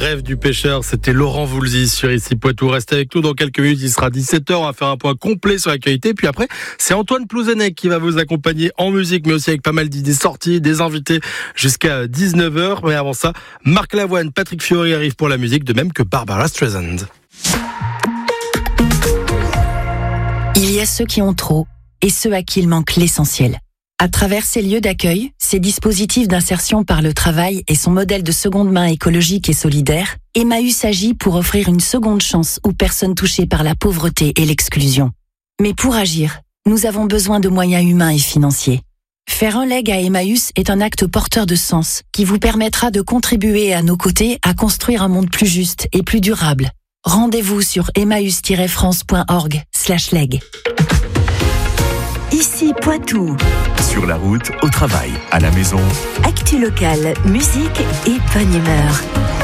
rêve du pêcheur, c'était Laurent Voulzy sur Ici Poitou. Restez avec nous dans quelques minutes, il sera 17h, on va faire un point complet sur l'actualité. Puis après, c'est Antoine Plouzenec qui va vous accompagner en musique, mais aussi avec pas mal d'idées sorties, des invités jusqu'à 19h. Mais avant ça, Marc Lavoine, Patrick Fiori arrivent pour la musique, de même que Barbara Streisand. Il y a ceux qui ont trop et ceux à qui il manque l'essentiel. À travers ces lieux d'accueil, ces dispositifs d'insertion par le travail et son modèle de seconde main écologique et solidaire, Emmaüs agit pour offrir une seconde chance aux personnes touchées par la pauvreté et l'exclusion. Mais pour agir, nous avons besoin de moyens humains et financiers. Faire un leg à Emmaüs est un acte porteur de sens qui vous permettra de contribuer à nos côtés à construire un monde plus juste et plus durable. Rendez-vous sur emmaüs-france.org/leg. Ici Poitou. Sur la route, au travail, à la maison. Actu locale, musique et bonne humeur.